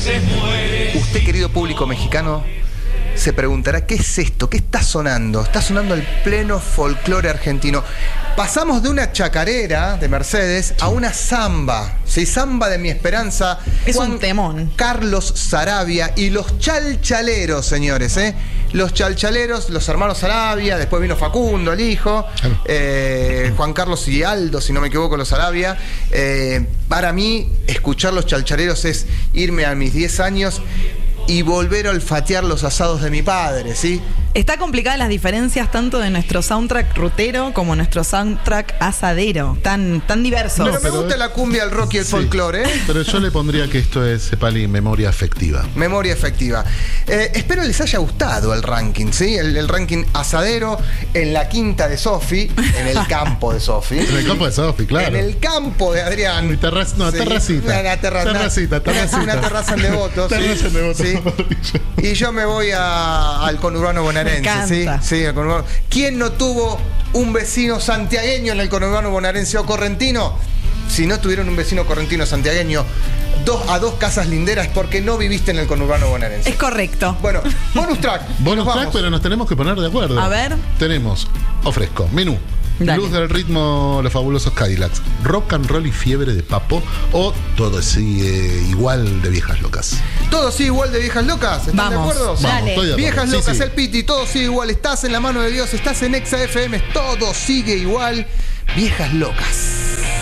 Usted, querido público mexicano, se preguntará, ¿qué es esto? ¿Qué está sonando? Está sonando el pleno folclore argentino. Pasamos de una chacarera de Mercedes a una samba, ¿sí? Samba de mi esperanza. Es un temón. Carlos Sarabia y los chalchaleros, señores, ¿eh? Los chalchaleros, los hermanos Sarabia, después vino Facundo, el hijo, Juan Carlos y Aldo, si no me equivoco, los Sarabia. Para mí, escuchar los chalchaleros es irme a mis 10 años y volver a olfatear los asados de mi padre, ¿sí? Está complicada las diferencias tanto de nuestro soundtrack rutero como nuestro soundtrack asadero, tan diversos. Pero me gusta la cumbia, el rock y el folclore, ¿eh? Pero yo le pondría que esto es, Cepali, memoria afectiva. Memoria efectiva. Espero les haya gustado el ranking, ¿sí? El ranking asadero en la quinta de Sofi, en el campo de Sofi. En el campo de Sofi, claro. En el campo de Adrián. Mi terracita. Una terracita. Una terraza en Devoto. Terraza en Devoto. ¿Sí? Y yo me voy al conurbano bonaerense, ¿sí? Sí, al conurbano. ¿Quién no tuvo un vecino santiagueño en el conurbano bonaerense o correntino? Si no tuvieron un vecino correntino santiagueño a dos casas linderas, porque no viviste en el conurbano bonaerense. Es correcto. Bueno, bonus track. Bonus track, pero nos tenemos que poner de acuerdo. A ver. Tenemos, ofrezco, menú. Dale. Luz del ritmo, los fabulosos Cadillacs. Rock and roll y fiebre de Papo. O todo sigue igual de Viejas Locas. Todo sigue igual de Viejas Locas. ¿Están de acuerdo? Vamos, estoy de acuerdo. Viejas Locas, sí. el Piti, todo sigue igual. Estás en la mano de Dios, estás en Exa FM, todo sigue igual. Viejas Locas.